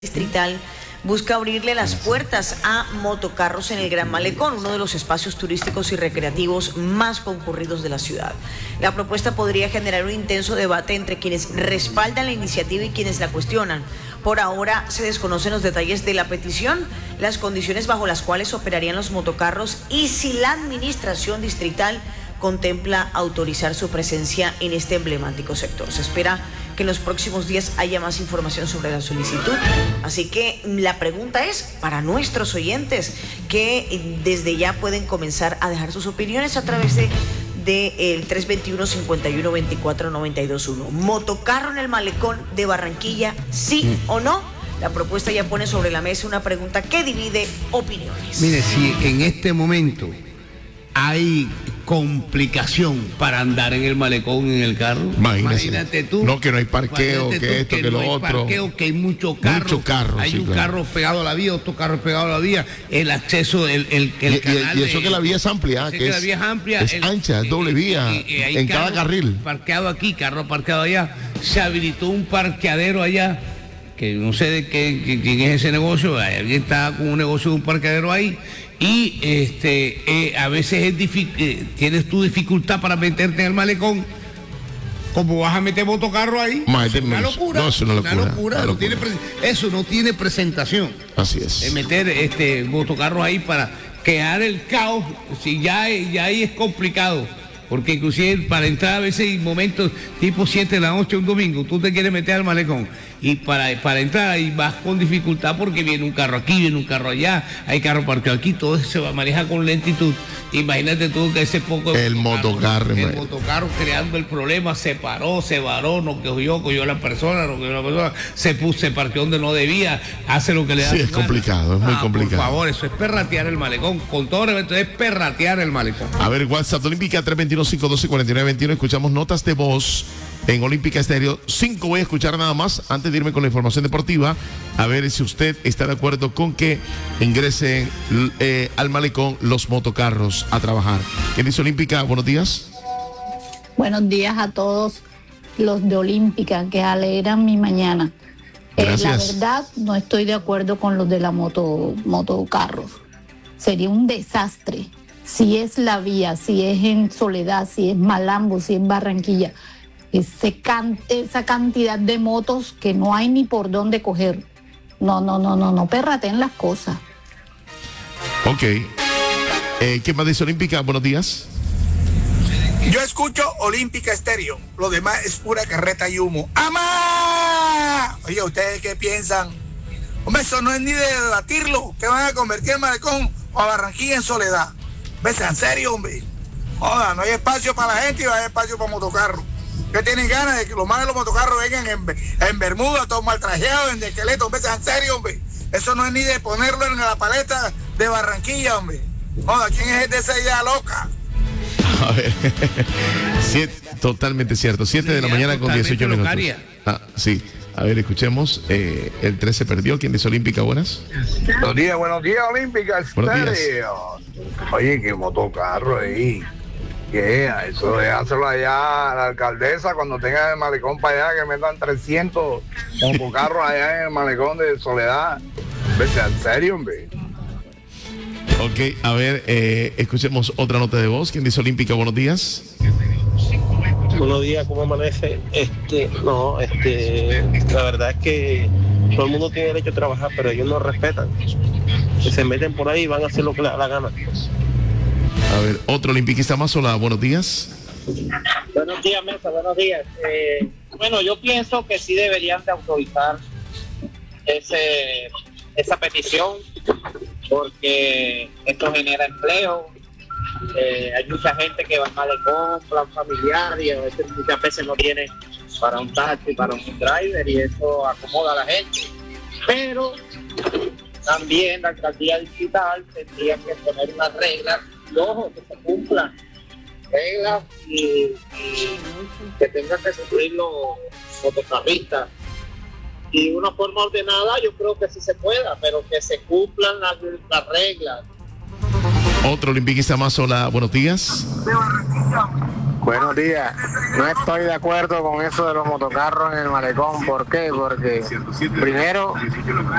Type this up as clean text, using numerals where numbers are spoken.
Distrital busca abrirle las puertas a motocarros en el Gran Malecón, uno de los espacios turísticos y recreativos más concurridos de la ciudad. La propuesta podría generar un intenso debate entre quienes respaldan la iniciativa y quienes la cuestionan. Por ahora se desconocen los detalles de la petición, las condiciones bajo las cuales operarían los motocarros y si la administración distrital contempla autorizar su presencia en este emblemático sector. Se espera que en los próximos días haya más información sobre la solicitud. Así que la pregunta es para nuestros oyentes que desde ya pueden comenzar a dejar sus opiniones a través de el 321-5124-921. Motocarro en el Malecón de Barranquilla, ¿sí o no? La propuesta ya pone sobre la mesa una pregunta que divide opiniones. Mire, si en este momento hay complicación para andar en el malecón en el carro, imagínate tú. No, que no hay parqueo, que esto, que lo otro. No hay parqueo, que hay mucho carro. Hay un carro pegado a la vía, otro carro pegado a la vía, el acceso, el canal. Y eso que la vía es amplia, la vía es amplia. Es ancha, es doble vía, en cada carril. Parqueado aquí, carro parqueado allá. Se habilitó un parqueadero allá, que no sé de quién es ese negocio, alguien está con un negocio de un parqueadero ahí. Y a veces tienes tu dificultad para meterte en el malecón. ¿Cómo vas a meter motocarro ahí? Una locura. No, es una locura. Eso no tiene presentación. Así es. Meter motocarros ahí para crear el caos, si ya ahí es complicado. Porque inclusive para entrar a veces hay momentos tipo 7 de la noche un domingo, tú te quieres meter al malecón y para entrar ahí vas con dificultad porque viene un carro aquí, viene un carro allá, hay carro parqueado aquí, todo eso se va a manejar con lentitud. Imagínate tú que ese poco... El motocarro creando el problema, se varó, no cogió la persona, se parqueó donde no debía, hace lo que le da. Sí, es complicado, es muy complicado. Por favor, eso es perratear el malecón, con todo respeto, es perratear el malecón. A ver, WhatsApp Olímpica 321-512-4921, escuchamos notas de voz en Olímpica Estéreo. 5 voy a escuchar nada más antes de irme con la información deportiva, a ver si usted está de acuerdo con que ingresen al malecón los motocarros a trabajar. ¿Quién dice Olímpica? Buenos días. Buenos días a todos los de Olímpica que alegran mi mañana. La verdad no estoy de acuerdo con los de la motocarros. Sería un desastre. Si es la vía, si es en Soledad, si es Malambo, si es Barranquilla, esa cantidad de motos que no hay ni por dónde coger. No perraten las cosas. Ok. ¿Qué más dice Olímpica? Buenos días. Yo escucho Olímpica Estéreo. Lo demás es pura carreta y humo. ¡Amá! Oye, ¿ustedes qué piensan? Hombre, eso no es ni de debatirlo. Que van a convertir el malecón o a Barranquilla en Soledad. Vese, en serio, hombre. Joda, no hay espacio para la gente y no hay espacio para motocarros. Que tienen ganas de que los más de los motocarros vengan en Bermuda, todos mal trajeados, en esqueleto. Vese, en serio, hombre. Eso no es ni de ponerlo en la paleta de Barranquilla, hombre. Joda, ¿quién es el de esa idea loca? A ver, totalmente cierto. 7 de la mañana con 18 minutos. Sí. A ver, escuchemos. El 3 se perdió. ¿Quién dice Olímpica? Buenas. Buenos días, Olímpica Estéreo. Oye, qué motocarro ahí. ¿Qué? Eso déjaselo allá a la alcaldesa cuando tenga el malecón para allá, que metan 300 motocarros allá en el malecón de Soledad. Vete, en serio, hombre. Ok, a ver, escuchemos otra nota de voz. ¿Quién dice Olímpica? Buenos días. Buenos días, ¿cómo amanece? La verdad es que todo el mundo tiene derecho a trabajar, pero ellos no respetan. Que se meten por ahí y van a hacer lo que les da la gana. A ver, otro olimpiquista más. Hola, buenos días. Buenos días, Mesa, buenos días. Yo pienso que sí deberían de autorizar esa petición, porque esto genera empleo. Hay mucha gente que va al malecón, plan familiar, y muchas veces no tiene para un taxi, para un driver, y eso acomoda a la gente. Pero también la alcaldía digital tendría que poner unas reglas, y ojo, que se cumplan reglas y que tengan que cumplir los motocarristas. Y de una forma ordenada yo creo que sí se pueda, pero que se cumplan las reglas. Otro olimpiquista más. Hola, buenos días. Buenos días. No estoy de acuerdo con eso de los motocarros en el malecón. ¿Por qué? Porque primero